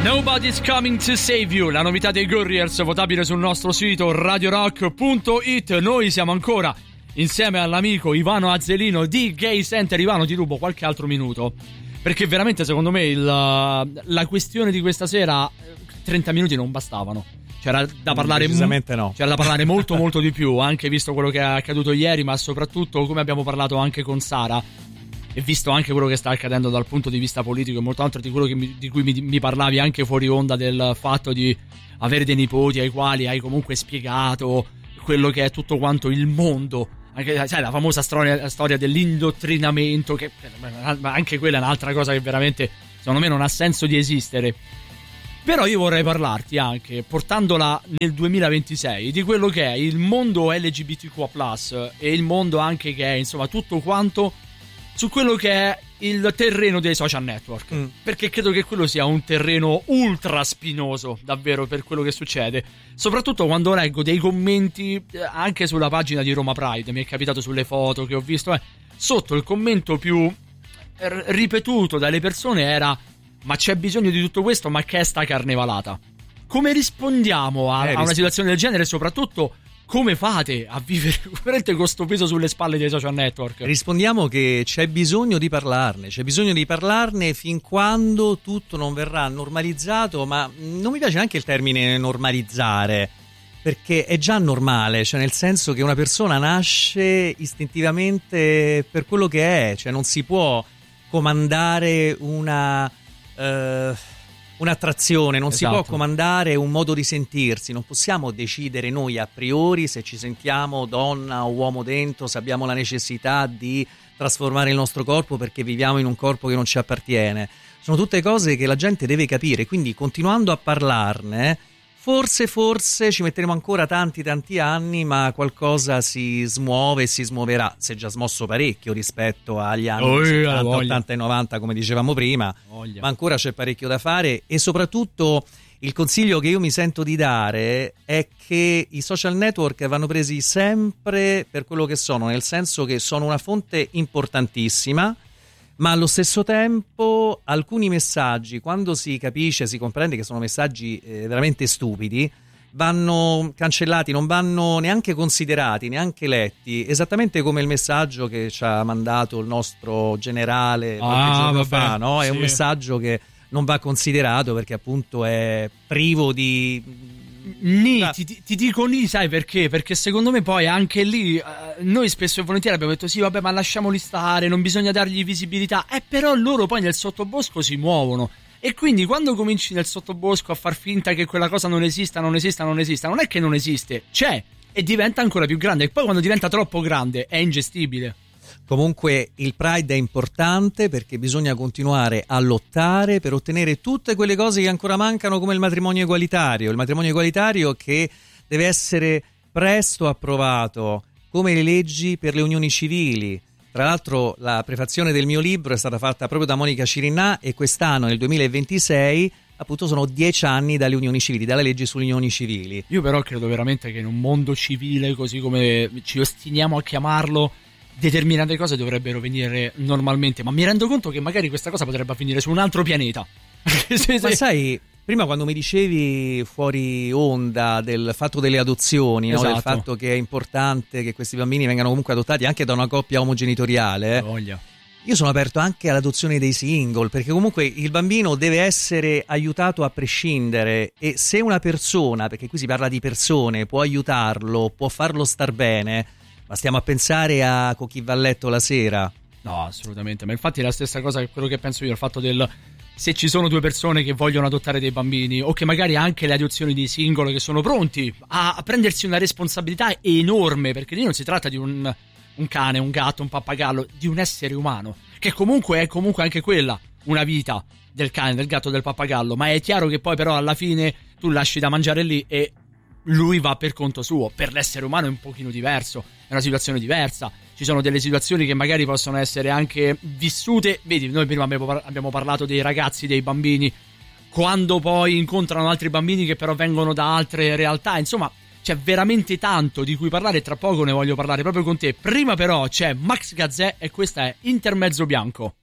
Nobody's Coming to Save You, la novità dei Gurriers, votabile sul nostro sito radiorock.it. Noi siamo ancora insieme all'amico Ivano Azzelino di Gay Center. Ivano, ti rubo qualche altro minuto, perché veramente secondo me la questione di questa sera 30 minuti non bastavano. C'era da parlare, no. C'era da parlare molto molto di più, anche visto quello che è accaduto ieri, ma soprattutto come abbiamo parlato anche con Sara e visto anche quello che sta accadendo dal punto di vista politico e molto altro di quello di cui mi parlavi anche fuori onda, del fatto di avere dei nipoti ai quali hai comunque spiegato quello che è tutto quanto il mondo, anche, sai, la famosa storia dell'indottrinamento, che anche quella è un'altra cosa che veramente secondo me non ha senso di esistere. Però io vorrei parlarti anche, portandola nel 2026, di quello che è il mondo LGBTQ+, e il mondo anche che è, insomma, tutto quanto su quello che è il terreno dei social network, perché credo che quello sia un terreno ultra spinoso davvero per quello che succede, soprattutto quando leggo dei commenti anche sulla pagina di Roma Pride. Mi è capitato sulle foto che ho visto, sotto il commento più ripetuto dalle persone era: ma c'è bisogno di tutto questo? Ma che è sta carnevalata? Come rispondiamo a una situazione del genere? Soprattutto, come fate a vivere veramente con sto peso sulle spalle dei social network? Rispondiamo che c'è bisogno di parlarne fin quando tutto non verrà normalizzato, ma non mi piace neanche il termine normalizzare, perché è già normale, cioè nel senso che una persona nasce istintivamente per quello che è, cioè non si può comandare un'attrazione, non si può comandare un modo di sentirsi, non possiamo decidere noi a priori se ci sentiamo donna o uomo dentro, se abbiamo la necessità di trasformare il nostro corpo perché viviamo in un corpo che non ci appartiene. Sono tutte cose che la gente deve capire, quindi continuando a parlarne forse ci metteremo ancora tanti anni, ma qualcosa si smuove e si smuoverà. Si è già smosso parecchio rispetto agli anni 70, 80 e 90, come dicevamo prima, ma ancora c'è parecchio da fare. E soprattutto il consiglio che io mi sento di dare è che i social network vanno presi sempre per quello che sono, nel senso che sono una fonte importantississima, ma allo stesso tempo alcuni messaggi, quando si capisce, si comprende che sono messaggi veramente stupidi, vanno cancellati, non vanno neanche considerati, neanche letti, esattamente come il messaggio che ci ha mandato il nostro generale qualche giorno fa, no? È un messaggio che non va considerato perché appunto è privo di... Ti dico sai perché? Perché secondo me poi anche lì noi spesso e volentieri abbiamo detto sì vabbè, ma lasciamoli stare, non bisogna dargli visibilità, però loro poi nel sottobosco si muovono, e quindi quando cominci nel sottobosco a far finta che quella cosa non esista, non è che non esiste, c'è, e diventa ancora più grande, e poi quando diventa troppo grande è ingestibile. Comunque il Pride è importante perché bisogna continuare a lottare per ottenere tutte quelle cose che ancora mancano, come il matrimonio egualitario che deve essere presto approvato, come le leggi per le unioni civili. Tra l'altro la prefazione del mio libro è stata fatta proprio da Monica Cirinnà, e quest'anno, nel 2026, appunto sono 10 anni dalle unioni civili, dalle leggi sulle unioni civili. Io però credo veramente che in un mondo civile, così come ci ostiniamo a chiamarlo, determinate cose dovrebbero venire normalmente, ma mi rendo conto che magari questa cosa potrebbe avvenire su un altro pianeta. Ma sai, prima quando mi dicevi fuori onda del fatto delle adozioni, no? Del fatto che è importante che questi bambini vengano comunque adottati anche da una coppia omogenitoriale, io sono aperto anche all'adozione dei single, perché comunque il bambino deve essere aiutato a prescindere, e se una persona, perché qui si parla di persone, può aiutarlo, può farlo star bene, ma stiamo a pensare a con chi va a letto la sera? No, assolutamente. Ma infatti è la stessa cosa che quello che penso io, il fatto del se ci sono due persone che vogliono adottare dei bambini, o che magari anche le adozioni di singolo che sono pronti a prendersi una responsabilità enorme, perché lì non si tratta di un cane, un gatto, un pappagallo, di un essere umano, che comunque è anche quella una vita del cane, del gatto, del pappagallo, ma è chiaro che poi però alla fine tu lasci da mangiare lì e lui va per conto suo. Per l'essere umano è un pochino diverso, è una situazione diversa. Ci sono delle situazioni che magari possono essere anche vissute, vedi, noi prima abbiamo parlato dei ragazzi, dei bambini, quando poi incontrano altri bambini che però vengono da altre realtà, insomma c'è veramente tanto di cui parlare, e tra poco ne voglio parlare proprio con te. Prima però c'è Max Gazzè e questa è Intermezzo Bianco.